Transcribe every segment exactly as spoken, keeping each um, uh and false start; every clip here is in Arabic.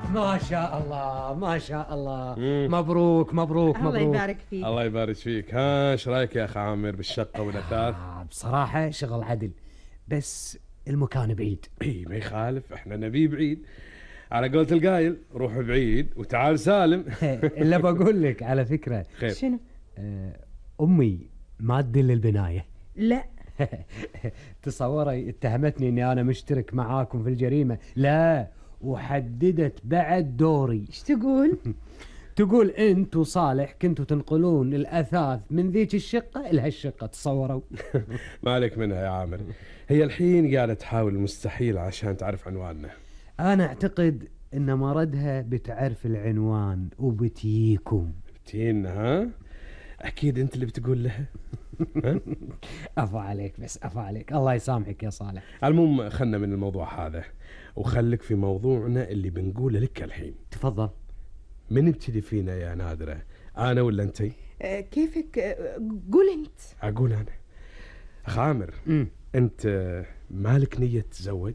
ما شاء الله ما شاء الله. مم. مبروك مبروك الله مبروك. يبارك فيك. الله يبارك فيك. ها ايش رايك يا اخ عامر بالشقه والاثاث؟ آه بصراحة شغل عدل، بس المكان بعيد. اي ما يخالف، احنا نبي بعيد على قولة القايل، روح بعيد وتعال سالم. إلا بقول لك على فكرة. خير. شنو؟ آه أمي ما تدل البناية. لا تصوري اتهمتني اني انا مشترك معاكم في الجريمة، لا وحددت بعد دوري. ايش تقول؟ تقول انت وصالح كنتوا تنقلون الاثاث من ذيك الشقة الى هالشقة، تصوروا. ما عليك منها يا عامر، هي الحين قاعدة تحاول المستحيل عشان تعرف عنواننا. انا اعتقد ان مردها بتعرف العنوان وبتيكم. بتينا ها؟ اكيد انت اللي بتقول لها. ها؟ افا عليك بس افا عليك، الله يسامحك يا صالح. المهم خلنا من الموضوع هذا وخليك في موضوعنا اللي بنقوله لك الحين. تفضل. من ابتدي فينا يا نادرة، انا ولا انتي؟ آه كيفك؟ آه قول انت. اقول انا. اخ عامر، امم انت مالك نية تتزوج؟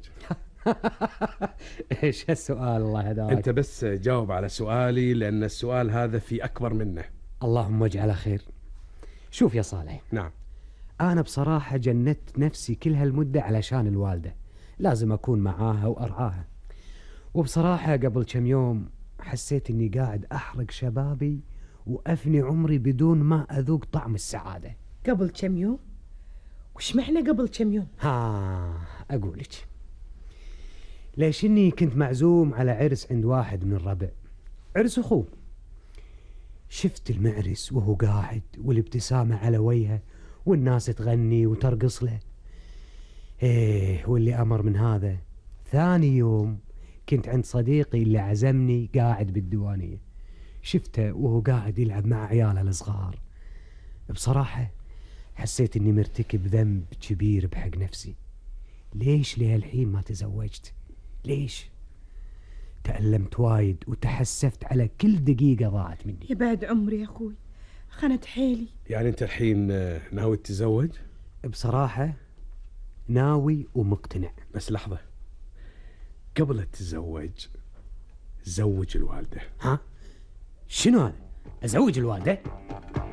ايش هالسؤال الله هداك؟ انت بس جاوب على سؤالي لان السؤال هذا في اكبر منه. اللهم اجعله خير. شوف يا صالح، نعم. أنا بصراحة جندت نفسي كل هالمدة علشان الوالدة، لازم أكون معاها وأرعاها. وبصراحة قبل كم يوم حسيت إني قاعد أحرق شبابي وأفني عمري بدون ما أذوق طعم السعادة. قبل كم يوم؟ وش معنى قبل كم يوم؟ ها أقولك، ليش إني كنت معزوم على عرس عند واحد من الربع، عرس أخوه. شفت المعرس وهو قاعد والابتسامة على وجهه والناس تغني وترقص له. ايه واللي امر من هذا، ثاني يوم كنت عند صديقي اللي عزمني قاعد بالديوانية، شفته وهو قاعد يلعب مع عياله الصغار. بصراحة حسيت اني مرتكب ذنب كبير بحق نفسي. ليش لهالحين ما تزوجت؟ ليش؟ تألمت وايد وتحسفت على كل دقيقة ضاعت مني. يبعد عمري يا اخوي، خنت حيلي. يعني انت الحين ناوي تتزوج؟ بصراحة ناوي ومقتنع. بس لحظة، قبل لا تتزوج زوج الوالدة. ها؟ شنو هذا؟ أزوج الوالدة؟